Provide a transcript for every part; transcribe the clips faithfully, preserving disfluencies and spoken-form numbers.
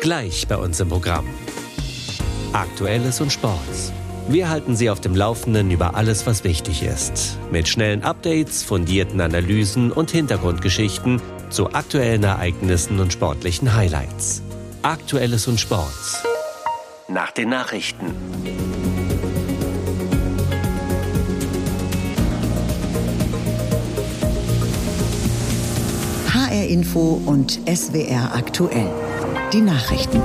Gleich bei uns im Programm. Aktuelles und Sports. Wir halten Sie auf dem Laufenden über alles, was wichtig ist. Mit schnellen Updates, fundierten Analysen und Hintergrundgeschichten zu aktuellen Ereignissen und sportlichen Highlights. Aktuelles und Sports. Nach den Nachrichten. H R Info und S W R aktuell. Die Nachrichten.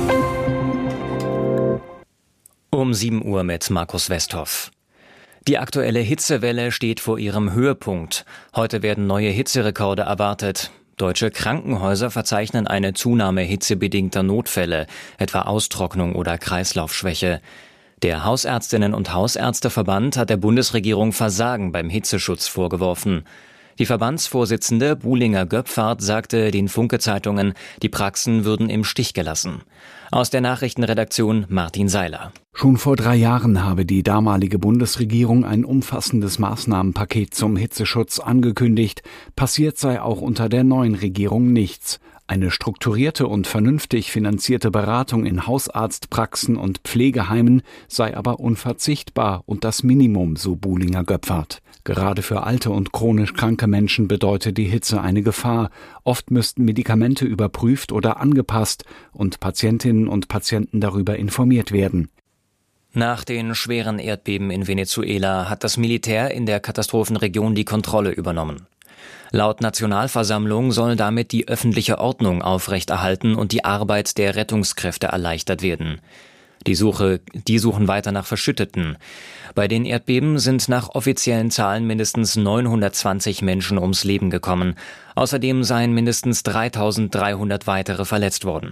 Um sieben Uhr mit Markus Westhoff. Die aktuelle Hitzewelle steht vor ihrem Höhepunkt. Heute werden neue Hitzerekorde erwartet. Deutsche Krankenhäuser verzeichnen eine Zunahme hitzebedingter Notfälle, etwa Austrocknung oder Kreislaufschwäche. Der Hausärztinnen- und Hausärzteverband hat der Bundesregierung Versagen beim Hitzeschutz vorgeworfen. Die Verbandsvorsitzende Buhlinger Göpfert sagte den Funke-Zeitungen, die Praxen würden im Stich gelassen. Aus der Nachrichtenredaktion Martin Seiler. Schon vor drei Jahren habe die damalige Bundesregierung ein umfassendes Maßnahmenpaket zum Hitzeschutz angekündigt. Passiert sei auch unter der neuen Regierung nichts. Eine strukturierte und vernünftig finanzierte Beratung in Hausarztpraxen und Pflegeheimen sei aber unverzichtbar und das Minimum, so Buhlinger Göpfert. Gerade für alte und chronisch kranke Menschen bedeutet die Hitze eine Gefahr. Oft müssten Medikamente überprüft oder angepasst und Patientinnen und Patienten darüber informiert werden. Nach den schweren Erdbeben in Venezuela hat das Militär in der Katastrophenregion die Kontrolle übernommen. Laut Nationalversammlung soll damit die öffentliche Ordnung aufrechterhalten und die Arbeit der Rettungskräfte erleichtert werden. Die Suche, die suchen weiter nach Verschütteten. Bei den Erdbeben sind nach offiziellen Zahlen mindestens neunhundertzwanzig Menschen ums Leben gekommen. Außerdem seien mindestens dreitausenddreihundert weitere verletzt worden.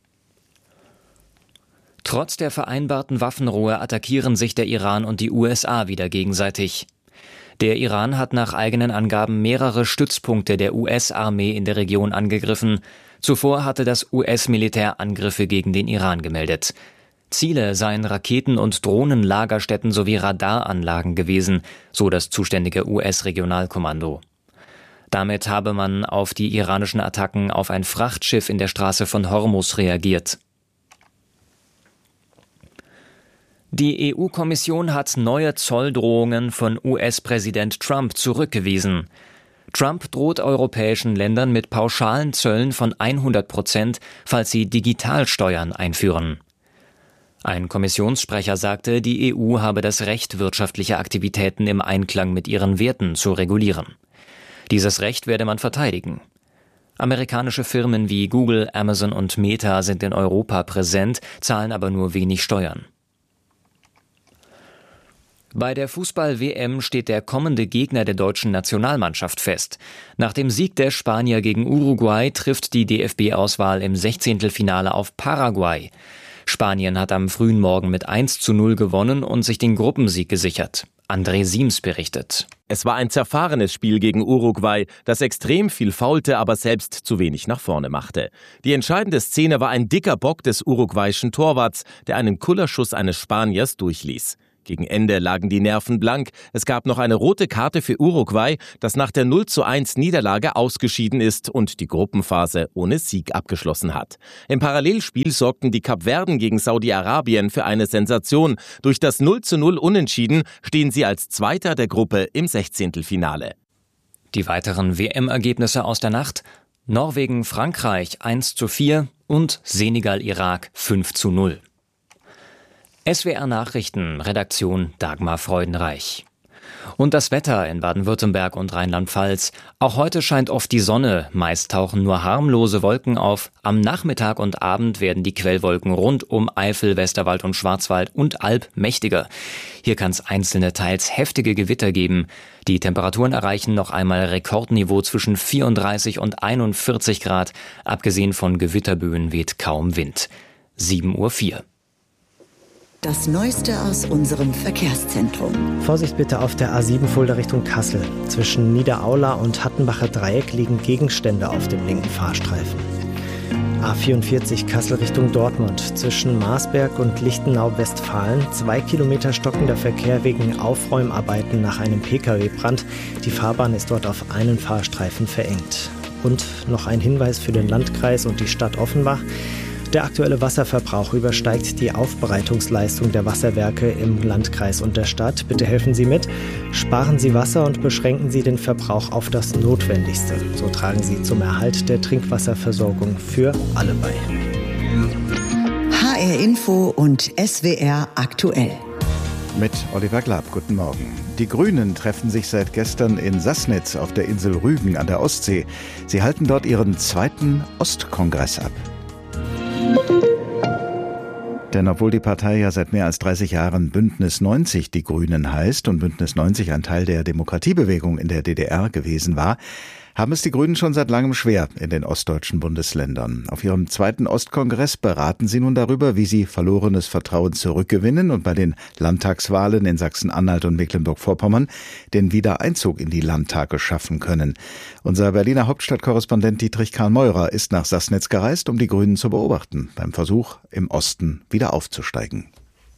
Trotz der vereinbarten Waffenruhe attackieren sich der Iran und die U S A wieder gegenseitig. Der Iran hat nach eigenen Angaben mehrere Stützpunkte der U S-Armee in der Region angegriffen. Zuvor hatte das U S-Militär Angriffe gegen den Iran gemeldet. Ziele seien Raketen- und Drohnenlagerstätten sowie Radaranlagen gewesen, so das zuständige U S-Regionalkommando. Damit habe man auf die iranischen Attacken auf ein Frachtschiff in der Straße von Hormuz reagiert. Die E U-Kommission hat neue Zolldrohungen von U S-Präsident Trump zurückgewiesen. Trump droht europäischen Ländern mit pauschalen Zöllen von hundert Prozent, falls sie Digitalsteuern einführen. Ein Kommissionssprecher sagte, die E U habe das Recht, wirtschaftliche Aktivitäten im Einklang mit ihren Werten zu regulieren. Dieses Recht werde man verteidigen. Amerikanische Firmen wie Google, Amazon und Meta sind in Europa präsent, zahlen aber nur wenig Steuern. Bei der Fußball-W M steht der kommende Gegner der deutschen Nationalmannschaft fest. Nach dem Sieg der Spanier gegen Uruguay trifft die D F B-Auswahl im Sechzehntelfinale auf Paraguay. Spanien hat am frühen Morgen mit eins zu null gewonnen und sich den Gruppensieg gesichert. André Siems berichtet. Es war ein zerfahrenes Spiel gegen Uruguay, das extrem viel faulte, aber selbst zu wenig nach vorne machte. Die entscheidende Szene war ein dicker Bock des uruguayischen Torwarts, der einen Kullerschuss eines Spaniers durchließ. Gegen Ende lagen die Nerven blank. Es gab noch eine rote Karte für Uruguay, das nach der null zu eins Niederlage ausgeschieden ist und die Gruppenphase ohne Sieg abgeschlossen hat. Im Parallelspiel sorgten die Kapverden gegen Saudi-Arabien für eine Sensation. Durch das null zu null Unentschieden stehen sie als Zweiter der Gruppe im Sechzehntelfinale. Die weiteren W M-Ergebnisse aus der Nacht: Norwegen-Frankreich eins zu vier und Senegal-Irak fünf zu null. S W R Nachrichten, Redaktion Dagmar Freudenreich. Und das Wetter in Baden-Württemberg und Rheinland-Pfalz. Auch heute scheint oft die Sonne, meist tauchen nur harmlose Wolken auf. Am Nachmittag und Abend werden die Quellwolken rund um Eifel, Westerwald und Schwarzwald und Alb mächtiger. Hier kann es einzelne, teils heftige Gewitter geben. Die Temperaturen erreichen noch einmal Rekordniveau zwischen vierunddreißig und einundvierzig Grad. Abgesehen von Gewitterböen weht kaum Wind. sieben Uhr vier. Das Neueste aus unserem Verkehrszentrum. Vorsicht bitte auf der A sieben Fulda Richtung Kassel. Zwischen Niederaula und Hattenbacher Dreieck liegen Gegenstände auf dem linken Fahrstreifen. A vierundvierzig Kassel Richtung Dortmund. Zwischen Marsberg und Lichtenau-Westfalen zwei Kilometer stockender Verkehr wegen Aufräumarbeiten nach einem Pkw-Brand. Die Fahrbahn ist dort auf einen Fahrstreifen verengt. Und noch ein Hinweis für den Landkreis und die Stadt Offenbach. Der aktuelle Wasserverbrauch übersteigt die Aufbereitungsleistung der Wasserwerke im Landkreis und der Stadt. Bitte helfen Sie mit. Sparen Sie Wasser und beschränken Sie den Verbrauch auf das Notwendigste. So tragen Sie zum Erhalt der Trinkwasserversorgung für alle bei. H R Info und S W R aktuell. Mit Oliver Glab, guten Morgen. Die Grünen treffen sich seit gestern in Sassnitz auf der Insel Rügen an der Ostsee. Sie halten dort ihren zweiten Ostkongress ab. Denn obwohl die Partei ja seit mehr als dreißig Jahren Bündnis neunzig die Grünen heißt und Bündnis neunzig ein Teil der Demokratiebewegung in der D D R gewesen war, haben es die Grünen schon seit langem schwer in den ostdeutschen Bundesländern. Auf ihrem zweiten Ostkongress beraten sie nun darüber, wie sie verlorenes Vertrauen zurückgewinnen und bei den Landtagswahlen in Sachsen-Anhalt und Mecklenburg-Vorpommern den Wiedereinzug in die Landtage schaffen können. Unser Berliner Hauptstadtkorrespondent Dietrich Karl Meurer ist nach Sassnitz gereist, um die Grünen zu beobachten, beim Versuch, im Osten wieder aufzusteigen.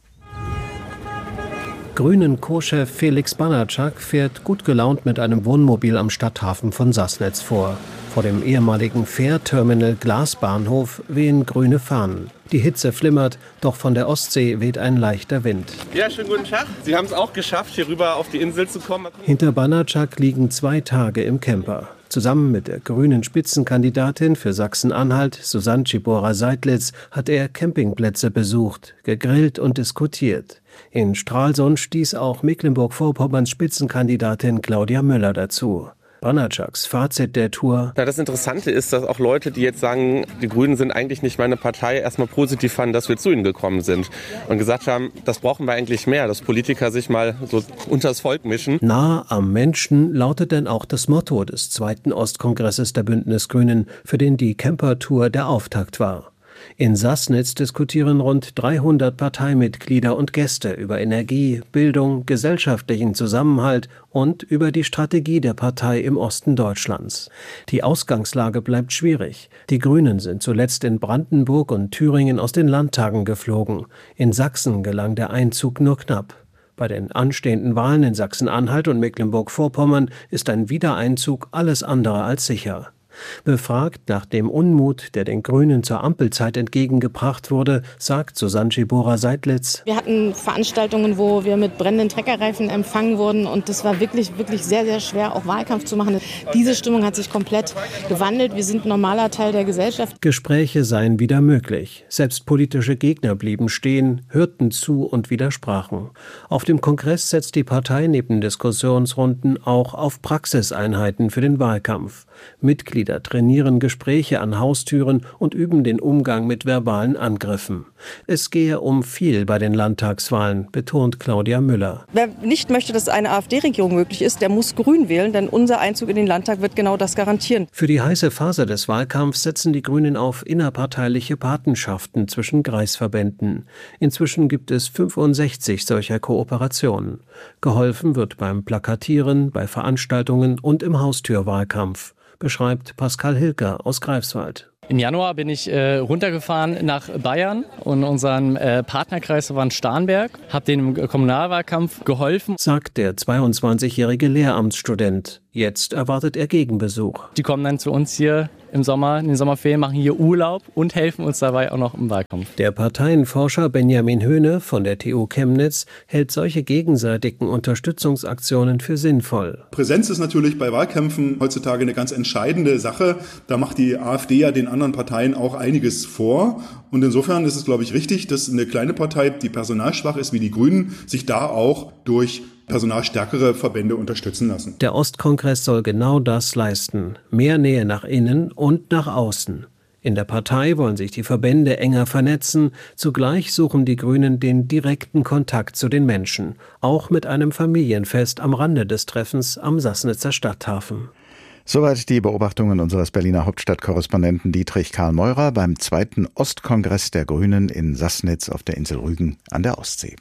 Grünen Co-Chef Felix Banatschak fährt gut gelaunt mit einem Wohnmobil am Stadthafen von Sassnitz vor. Vor dem ehemaligen Fährterminal Glasbahnhof wehen grüne Fahnen. Die Hitze flimmert, doch von der Ostsee weht ein leichter Wind. Ja, schönen guten Tag. Sie haben es auch geschafft, hier rüber auf die Insel zu kommen. Hinter Banatschak liegen zwei Tage im Camper. Zusammen mit der grünen Spitzenkandidatin für Sachsen-Anhalt, Susanne Czibora-Seidlitz, hat er Campingplätze besucht, gegrillt und diskutiert. In Stralsund stieß auch Mecklenburg-Vorpommerns Spitzenkandidatin Claudia Müller dazu. Banatschaks Fazit der Tour: Na, das Interessante ist, dass auch Leute, die jetzt sagen, die Grünen sind eigentlich nicht meine Partei, erstmal positiv fanden, dass wir zu ihnen gekommen sind und gesagt haben, das brauchen wir eigentlich mehr, dass Politiker sich mal so unters Volk mischen. Nah am Menschen lautet denn auch das Motto des zweiten Ostkongresses der Bündnisgrünen, für den die Camper-Tour der Auftakt war. In Sassnitz diskutieren rund dreihundert Parteimitglieder und Gäste über Energie, Bildung, gesellschaftlichen Zusammenhalt und über die Strategie der Partei im Osten Deutschlands. Die Ausgangslage bleibt schwierig. Die Grünen sind zuletzt in Brandenburg und Thüringen aus den Landtagen geflogen. In Sachsen gelang der Einzug nur knapp. Bei den anstehenden Wahlen in Sachsen-Anhalt und Mecklenburg-Vorpommern ist ein Wiedereinzug alles andere als sicher. Befragt nach dem Unmut, der den Grünen zur Ampelzeit entgegengebracht wurde, sagt Susanne Czibora-Seidlitz: Wir hatten Veranstaltungen, wo wir mit brennenden Treckerreifen empfangen wurden und das war wirklich, wirklich sehr, sehr schwer, auch Wahlkampf zu machen. Diese Stimmung hat sich komplett gewandelt. Wir sind ein normaler Teil der Gesellschaft. Gespräche seien wieder möglich. Selbst politische Gegner blieben stehen, hörten zu und widersprachen. Auf dem Kongress setzt die Partei neben Diskussionsrunden auch auf Praxiseinheiten für den Wahlkampf. Mitglieder trainieren Gespräche an Haustüren und üben den Umgang mit verbalen Angriffen. Es gehe um viel bei den Landtagswahlen, betont Claudia Müller. Wer nicht möchte, dass eine AfD-Regierung möglich ist, der muss Grün wählen, denn unser Einzug in den Landtag wird genau das garantieren. Für die heiße Phase des Wahlkampfs setzen die Grünen auf innerparteiliche Patenschaften zwischen Kreisverbänden. Inzwischen gibt es fünfundsechzig solcher Kooperationen. Geholfen wird beim Plakatieren, bei Veranstaltungen und im Haustürwahlkampf, beschreibt Pascal Hilker aus Greifswald. Im Januar bin ich äh, runtergefahren nach Bayern und unseren äh, Partnerkreis war in Starnberg, habe denen im Kommunalwahlkampf geholfen, sagt der zweiundzwanzigjährige Lehramtsstudent. Jetzt erwartet er Gegenbesuch. Die kommen dann zu uns hier im Sommer, in den Sommerferien, machen hier Urlaub und helfen uns dabei auch noch im Wahlkampf. Der Parteienforscher Benjamin Höhne von der T U Chemnitz hält solche gegenseitigen Unterstützungsaktionen für sinnvoll. Präsenz ist natürlich bei Wahlkämpfen heutzutage eine ganz entscheidende Sache. Da macht die AfD ja den anderen Parteien auch einiges vor. Und insofern ist es, glaube ich, richtig, dass eine kleine Partei, die personalschwach ist wie die Grünen, sich da auch durch personalstärkere Verbände unterstützen lassen. Der Ostkongress soll genau das leisten. Mehr Nähe nach innen und nach außen. In der Partei wollen sich die Verbände enger vernetzen. Zugleich suchen die Grünen den direkten Kontakt zu den Menschen. Auch mit einem Familienfest am Rande des Treffens am Sassnitzer Stadthafen. Soweit die Beobachtungen unseres Berliner Hauptstadtkorrespondenten Dietrich Karl Meurer beim zweiten Ostkongress der Grünen in Sassnitz auf der Insel Rügen an der Ostsee.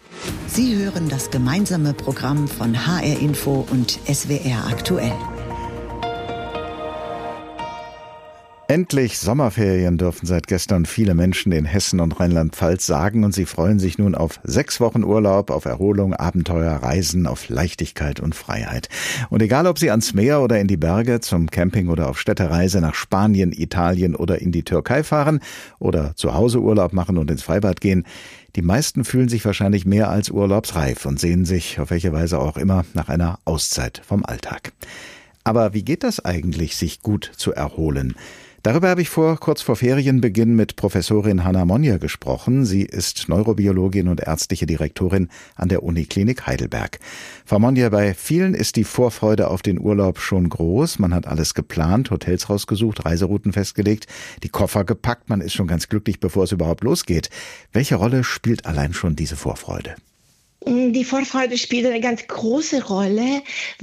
Sie hören das gemeinsame Programm von H R Info und S W R aktuell. Endlich Sommerferien dürfen seit gestern viele Menschen in Hessen und Rheinland-Pfalz sagen und sie freuen sich nun auf sechs Wochen Urlaub, auf Erholung, Abenteuer, Reisen, auf Leichtigkeit und Freiheit. Und egal, ob sie ans Meer oder in die Berge, zum Camping oder auf Städtereise nach Spanien, Italien oder in die Türkei fahren oder zu Hause Urlaub machen und ins Freibad gehen, die meisten fühlen sich wahrscheinlich mehr als urlaubsreif und sehen sich, auf welche Weise auch immer, nach einer Auszeit vom Alltag. Aber wie geht das eigentlich, sich gut zu erholen? Darüber habe ich vor, kurz vor Ferienbeginn mit Professorin Hanna Monja gesprochen. Sie ist Neurobiologin und ärztliche Direktorin an der Uniklinik Heidelberg. Frau Monja, bei vielen ist die Vorfreude auf den Urlaub schon groß. Man hat alles geplant, Hotels rausgesucht, Reiserouten festgelegt, die Koffer gepackt. Man ist schon ganz glücklich, bevor es überhaupt losgeht. Welche Rolle spielt allein schon diese Vorfreude? Die Vorfreude spielt eine ganz große Rolle,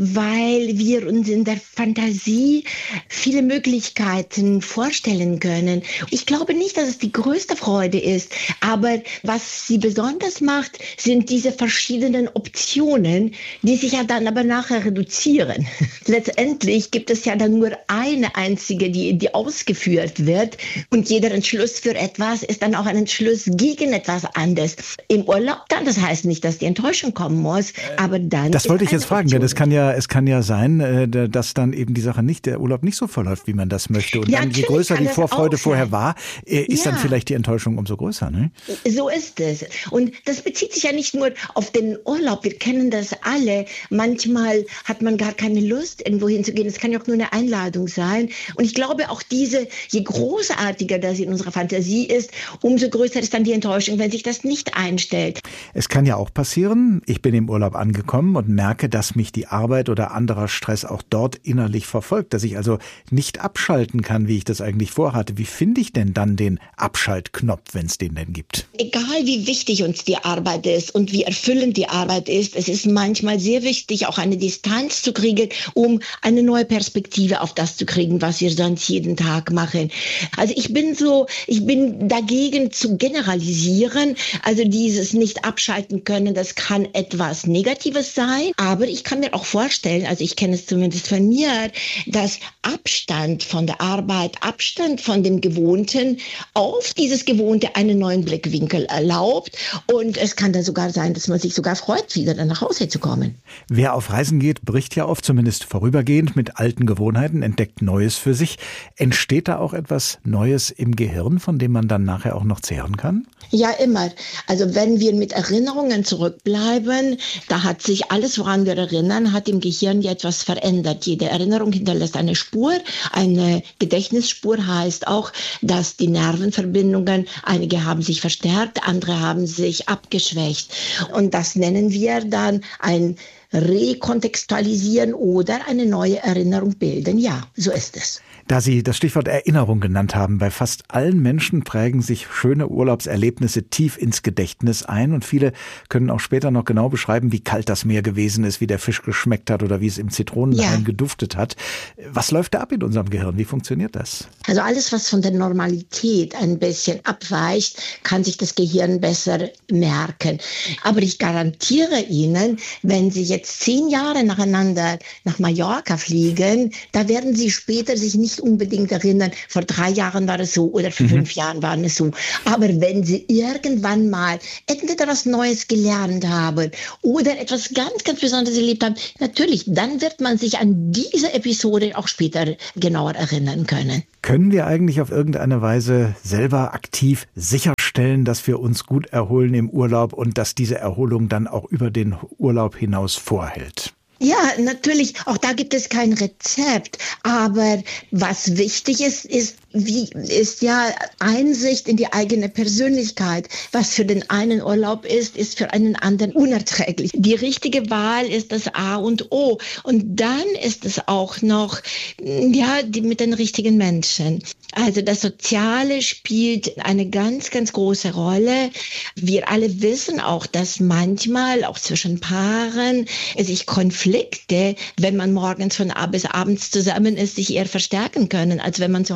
weil wir uns in der Fantasie viele Möglichkeiten vorstellen können. Ich glaube nicht, dass es die größte Freude ist, aber was sie besonders macht, sind diese verschiedenen Optionen, die sich ja dann aber nachher reduzieren. Letztendlich gibt es ja dann nur eine einzige, die, die ausgeführt wird, und jeder Entschluss für etwas ist dann auch ein Entschluss gegen etwas anderes. Im Urlaub dann, das heißt nicht, dass die Enttäuschung kommen muss, aber dann... Das wollte ich jetzt fragen, denn es kann ja, es kann ja sein, dass dann eben die Sache nicht, der Urlaub nicht so verläuft, wie man das möchte. Und ja, dann, je größer die Vorfreude vorher war, ist ja. dann vielleicht die Enttäuschung umso größer, ne? So ist es. Und das bezieht sich ja nicht nur auf den Urlaub, wir kennen das alle. Manchmal hat man gar keine Lust, irgendwo hinzugehen. Es kann ja auch nur eine Einladung sein. Und ich glaube auch diese, je großartiger das in unserer Fantasie ist, umso größer ist dann die Enttäuschung, wenn sich das nicht einstellt. Es kann ja auch passieren, ich bin im Urlaub angekommen und merke, dass mich die Arbeit oder anderer Stress auch dort innerlich verfolgt, dass ich also nicht abschalten kann, wie ich das eigentlich vorhatte. Wie finde ich denn dann den Abschaltknopf, wenn es den denn gibt? Egal wie wichtig uns die Arbeit ist und wie erfüllend die Arbeit ist, es ist manchmal sehr wichtig, auch eine Distanz zu kriegen, um eine neue Perspektive auf das zu kriegen, was wir sonst jeden Tag machen. Also ich bin so, ich bin dagegen zu generalisieren, also dieses nicht abschalten können, das kann etwas Negatives sein, aber ich kann mir auch vorstellen, also ich kenne es zumindest von mir, dass Abstand von der Arbeit, Abstand von dem Gewohnten auf dieses Gewohnte einen neuen Blickwinkel erlaubt, und es kann dann sogar sein, dass man sich sogar freut, wieder dann nach Hause zu kommen. Wer auf Reisen geht, bricht ja oft, zumindest vorübergehend, mit alten Gewohnheiten, entdeckt Neues für sich. Entsteht da auch etwas Neues im Gehirn, von dem man dann nachher auch noch zehren kann? Ja, immer. Also wenn wir mit Erinnerungen zurückbleiben, da hat sich alles, woran wir erinnern, hat im Gehirn ja etwas verändert. Jede Erinnerung hinterlässt eine Spur. Eine Gedächtnisspur heißt auch, dass die Nervenverbindungen, einige haben sich verstärkt, andere haben sich abgeschwächt. Und das nennen wir dann ein Rekontextualisieren oder eine neue Erinnerung bilden. Ja, so ist es. Da Sie das Stichwort Erinnerung genannt haben, bei fast allen Menschen prägen sich schöne Urlaubserlebnisse tief ins Gedächtnis ein, und viele können auch später noch genau beschreiben, wie kalt das Meer gewesen ist, wie der Fisch geschmeckt hat oder wie es im Zitronenwein ja. geduftet hat. Was läuft da ab in unserem Gehirn? Wie funktioniert das? Also alles, was von der Normalität ein bisschen abweicht, kann sich das Gehirn besser merken. Aber ich garantiere Ihnen, wenn Sie jetzt zehn Jahre nacheinander nach Mallorca fliegen, da werden Sie später sich nicht unbedingt erinnern, vor drei Jahren war es so oder vor mhm. fünf Jahren war es so. Aber wenn Sie irgendwann mal entweder was Neues gelernt haben oder etwas ganz, ganz Besonderes erlebt haben, natürlich, dann wird man sich an diese Episode auch später genauer erinnern können. Können wir eigentlich auf irgendeine Weise selber aktiv sicherstellen, dass wir uns gut erholen im Urlaub und dass diese Erholung dann auch über den Urlaub hinaus vorhält? Ja, natürlich, auch da gibt es kein Rezept, aber was wichtig ist, ist, wie, ist ja Einsicht in die eigene Persönlichkeit. Was für den einen Urlaub ist, ist für einen anderen unerträglich. Die richtige Wahl ist das A und O, und dann ist es auch noch, ja, die, mit den richtigen Menschen. Also das Soziale spielt eine ganz, ganz große Rolle. Wir alle wissen auch, dass manchmal auch zwischen Paaren sich Konflikte, wenn man morgens von bis abends zusammen ist, sich eher verstärken können, als wenn man zu Hause ist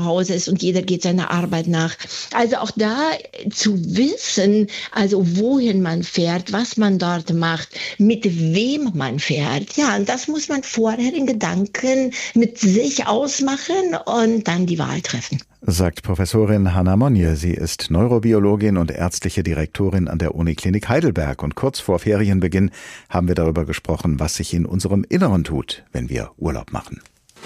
und jeder geht seiner Arbeit nach. Also auch da zu wissen, also wohin man fährt, was man dort macht, mit wem man fährt. Ja, und das muss man vorher in Gedanken mit sich ausmachen und dann die Wahl treffen. Sagt Professorin Hanna Monje. Sie ist Neurobiologin und ärztliche Direktorin an der Uniklinik Heidelberg. Und kurz vor Ferienbeginn haben wir darüber gesprochen, was sich in unserem Inneren tut, wenn wir Urlaub machen.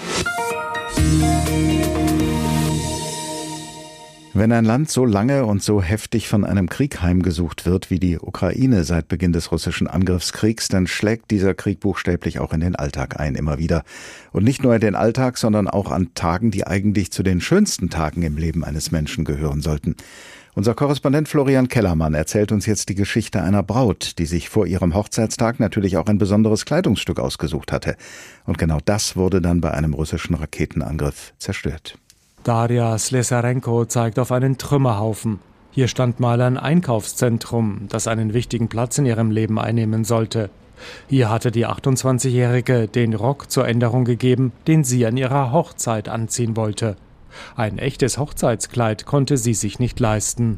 Wenn ein Land so lange und so heftig von einem Krieg heimgesucht wird wie die Ukraine seit Beginn des russischen Angriffskriegs, dann schlägt dieser Krieg buchstäblich auch in den Alltag ein, immer wieder. Und nicht nur in den Alltag, sondern auch an Tagen, die eigentlich zu den schönsten Tagen im Leben eines Menschen gehören sollten. Unser Korrespondent Florian Kellermann erzählt uns jetzt die Geschichte einer Braut, die sich vor ihrem Hochzeitstag natürlich auch ein besonderes Kleidungsstück ausgesucht hatte. Und genau das wurde dann bei einem russischen Raketenangriff zerstört. Daria Slesarenko zeigt auf einen Trümmerhaufen. Hier stand mal ein Einkaufszentrum, das einen wichtigen Platz in ihrem Leben einnehmen sollte. Hier hatte die achtundzwanzigjährige den Rock zur Änderung gegeben, den sie an ihrer Hochzeit anziehen wollte. Ein echtes Hochzeitskleid konnte sie sich nicht leisten.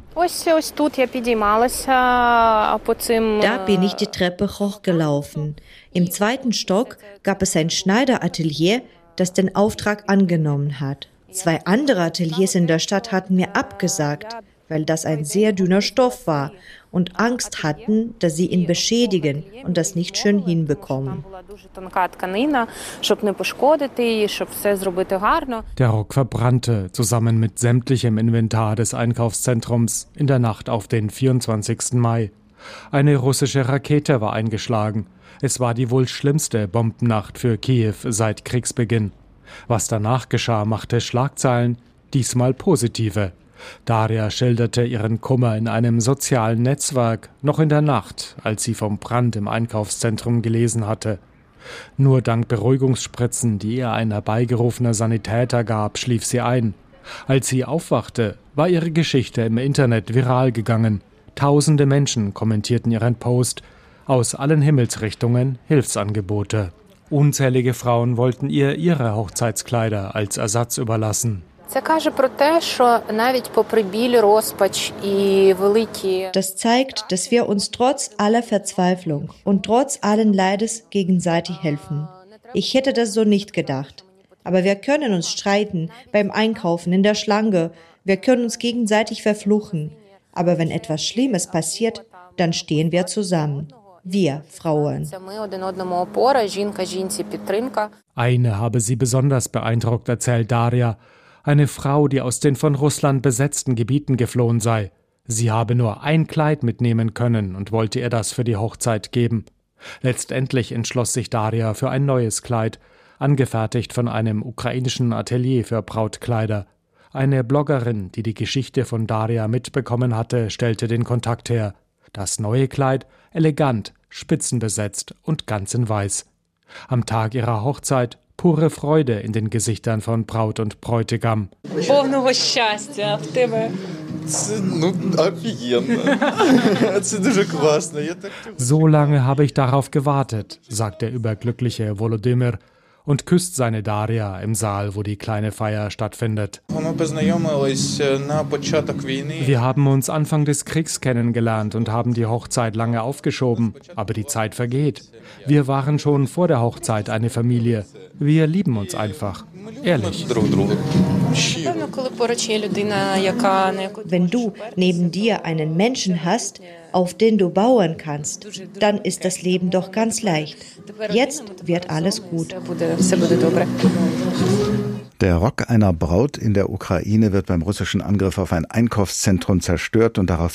Da bin ich die Treppe hochgelaufen. Im zweiten Stock gab es ein Schneideratelier, das den Auftrag angenommen hat. Zwei andere Ateliers in der Stadt hatten mir abgesagt, weil das ein sehr dünner Stoff war und Angst hatten, dass sie ihn beschädigen und das nicht schön hinbekommen. Der Rock verbrannte zusammen mit sämtlichem Inventar des Einkaufszentrums in der Nacht auf den vierundzwanzigsten Mai. Eine russische Rakete war eingeschlagen. Es war die wohl schlimmste Bombennacht für Kiew seit Kriegsbeginn. Was danach geschah, machte Schlagzeilen, diesmal positive. Daria schilderte ihren Kummer in einem sozialen Netzwerk, noch in der Nacht, als sie vom Brand im Einkaufszentrum gelesen hatte. Nur dank Beruhigungsspritzen, die ihr ein herbeigerufener Sanitäter gab, schlief sie ein. Als sie aufwachte, war ihre Geschichte im Internet viral gegangen. Tausende Menschen kommentierten ihren Post, aus allen Himmelsrichtungen Hilfsangebote. Unzählige Frauen wollten ihr ihre Hochzeitskleider als Ersatz überlassen. Das zeigt, dass wir uns trotz aller Verzweiflung und trotz allen Leides gegenseitig helfen. Ich hätte das so nicht gedacht. Aber wir können uns streiten beim Einkaufen, in der Schlange. Wir können uns gegenseitig verfluchen. Aber wenn etwas Schlimmes passiert, dann stehen wir zusammen. Wir Frauen. Eine habe sie besonders beeindruckt, erzählt Daria. Eine Frau, die aus den von Russland besetzten Gebieten geflohen sei. Sie habe nur ein Kleid mitnehmen können und wollte ihr das für die Hochzeit geben. Letztendlich entschloss sich Daria für ein neues Kleid, angefertigt von einem ukrainischen Atelier für Brautkleider. Eine Bloggerin, die die Geschichte von Daria mitbekommen hatte, stellte den Kontakt her. Das neue Kleid, elegant, spitzenbesetzt und ganz in Weiß. Am Tag ihrer Hochzeit pure Freude in den Gesichtern von Braut und Bräutigam. So lange habe ich darauf gewartet, sagt der überglückliche Volodymyr und küsst seine Daria im Saal, wo die kleine Feier stattfindet. Wir haben uns Anfang des Kriegs kennengelernt und haben die Hochzeit lange aufgeschoben, aber die Zeit vergeht. Wir waren schon vor der Hochzeit eine Familie. Wir lieben uns einfach. Ehrlich. Wenn du neben dir einen Menschen hast, auf den du bauen kannst, dann ist das Leben doch ganz leicht. Jetzt wird alles gut. Der Rock einer Braut in der Ukraine wird beim russischen Angriff auf ein Einkaufszentrum zerstört und darauf